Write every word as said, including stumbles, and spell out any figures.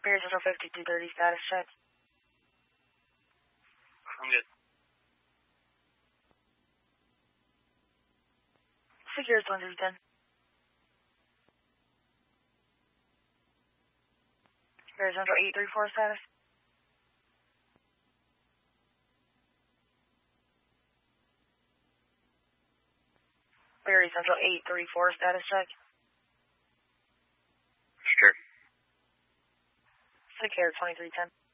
Barry Central fifty-two thirty, status check. I'm good. Secure one three ten. Barry Central eight three four, status. Barry Central eight three four, status check. Sure. Secure twenty-three ten.